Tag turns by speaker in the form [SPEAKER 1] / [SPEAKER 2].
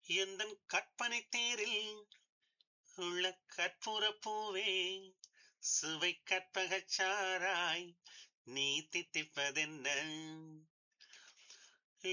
[SPEAKER 1] எந்தன் கற்பனை தேரில் உள்ள கற்பூரப் பூவே சுவை கற்பகச் சாறாய் நீ தித்திப்பதென்ன